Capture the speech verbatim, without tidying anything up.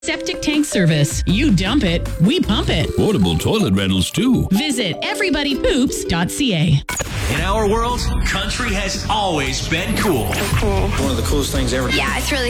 Septic tank service. You dump it, we pump it. Portable toilet rentals, too. Visit everybody poops dot c a. In our world, country has always been cool. Cool. One of the coolest things ever. Yeah, it's really